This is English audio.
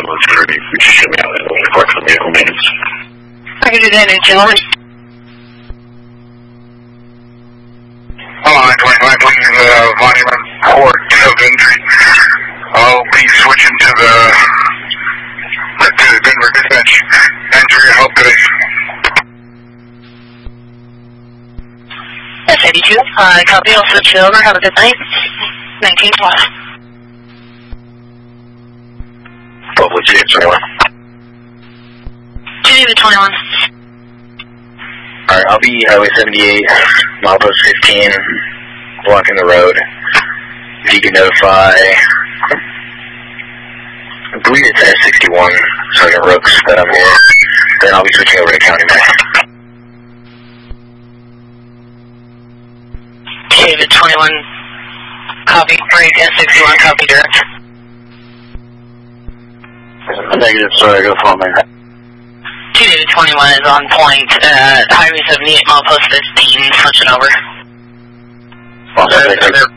military. We just should be out and report for vehicle maintenance. I can do that in Children. Hello, 925, please, Monument Port of Entry. I'll be switching to the Denver Dispatch. Thanks for your help today. That's 82. Copy, I'll switch you over. Have a good night. 1920. Bravo J, 21. Geneva 21. Alright, I'll be Highway 78, milepost 15, blocking the road. If you can notify, I believe it's S61, Sergeant Rooks, that I'm here. Then I'll be switching over to County Mac. David 21. Copy, break, S61, copy, direct. Negative, sorry, I got a phone there. 2 David 21 is on point, Highway 78, milepost 15, switching over. Awesome,